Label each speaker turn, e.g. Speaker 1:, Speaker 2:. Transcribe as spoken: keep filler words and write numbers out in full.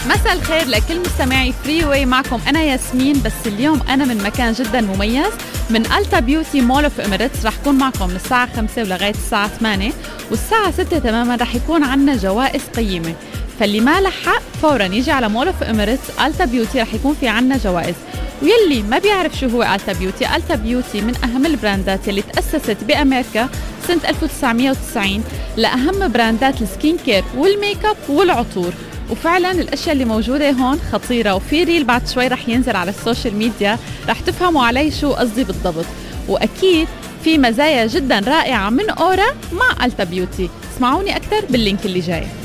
Speaker 1: مساء الخير لكل مستمعي فري واي، معكم أنا ياسمين. بس اليوم أنا من مكان جدا مميز، من ألتا بيوتي مول اوف إميريتس. رح كون معكم من الساعة خمسة ولغاية الساعة ثمانية، والساعة ستة تماما رح يكون عنا جوائز قيمة. فاللي ما لحق فورا يجي على مول اوف إميريتس ألتا بيوتي، رح يكون في عنا جوائز. ويلي ما بيعرف شو هو ألتا بيوتي، ألتا بيوتي من أهم البراندات اللي تأسست بأمريكا سنة ألف وتسعمية وتسعين لأهم براندات السكين كير والميك اب والعطور. وفعلا الاشياء اللي موجوده هون خطيره، وفي ريل بعد شوي رح ينزل على السوشيال ميديا رح تفهموا علي شو قصدي بالضبط. واكيد في مزايا جدا رائعه من اورا مع ألتا بيوتي. اسمعوني اكثر باللينك اللي جاي.